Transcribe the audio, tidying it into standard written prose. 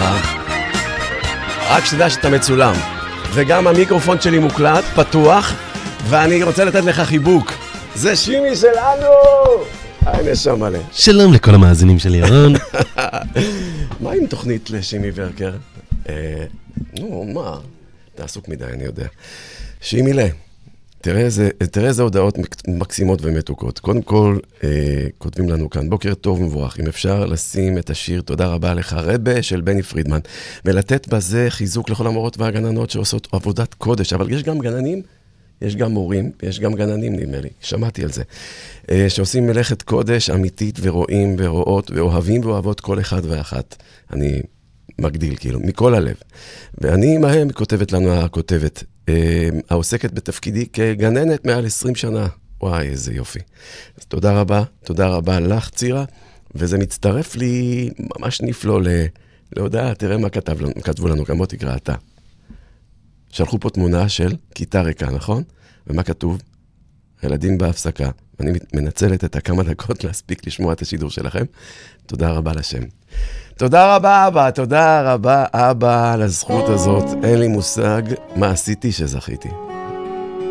רבה. רק שתדע שאתה מצולם. וגם המיקרופון שלי מוקלט, פתוח, ואני רוצה לתת לך חיבוק. זה שימי שלנו! היי נשם מלא. שלום לכל המאזינים של ירון. מה עם תוכנית לשימי ורקר? מה? אתה עסוק מדי, אני יודע. שימי לה, תראה איזה הודעות מקסימות ומתוקות. קודם כל, כותבים לנו כאן, בוקר טוב ומבורך, אם אפשר לשים את השיר תודה רבה לך רבה של בני פרידמן, ולתת בזה חיזוק לכל המורות והגננות שעושות עבודת קודש, אבל יש גם גננים, יש גם מורים, יש גם גננים נדמה לי, שמעתי על זה, שעושים מלאכת קודש אמיתית ורואים ורואות ואוהבים ואוהבות כל אחד ואחת. אני מגדיל כאילו, מכל הלב. ואני מהם כותבת לנו הכותבת, העוסקת בתפקידי כגננת מעל 20 שנה. וואי, איזה יופי. אז תודה רבה לך צירה, וזה מצטרף לי ממש נפלא להודעה, תראה מה כתבו לנו, גם בוא תקרא אתה. שלחו פה תמונה של כיתה ריקה, נכון? ומה כתוב? ילדים בהפסקה. אני מנצלת את הכמה דקות להספיק לשמוע את השידור שלכם. תודה רבה לשם. תודה רבה אבא על הזכות הזאת. אין לי מושג מה עשיתי שזכיתי.